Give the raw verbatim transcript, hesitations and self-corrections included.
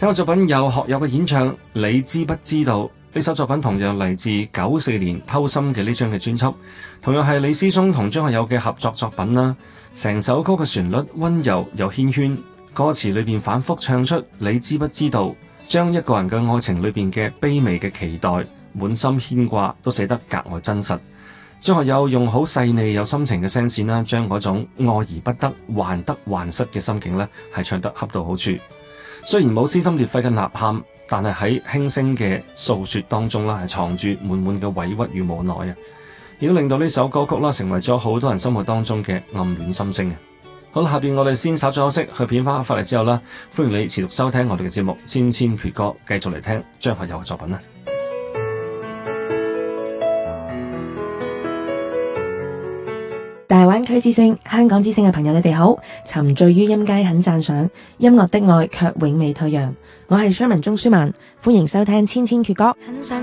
聽過作品有學友嘅演唱，你知不知道？呢首作品同樣嚟自九四年偷心嘅呢張嘅專輯，同樣係李思松同張學友嘅合作作品啦。成首歌嘅旋律溫柔又縴圈，歌詞裏邊反覆唱出你知不知道，將一個人嘅愛情裏邊嘅卑微嘅期待、滿心牽掛都寫得格外真實。張學友用好細膩有心情嘅聲線啦，將嗰種愛而不得、患得患失嘅心境呢係唱得恰到好處。雖然冇撕心裂肺嘅吶喊，但係喺輕聲嘅訴說當中啦，係藏住滿滿嘅委屈與無奈啊！亦都令到呢首歌曲啦，成為咗好多人心目當中嘅暗戀心聲啊！好啦，下邊我哋先稍作休息，去片花翻嚟之後啦，歡迎你持續收聽我哋嘅節目《千千闕歌》，繼續嚟聽張學友嘅作品啦。 大灣區之聲、香港之聲嘅朋友，你哋好！沉醉於音階很讚賞，音樂的愛卻永未退讓。我係 Sherman 鍾舒漫，歡迎收聽《千千闕歌》。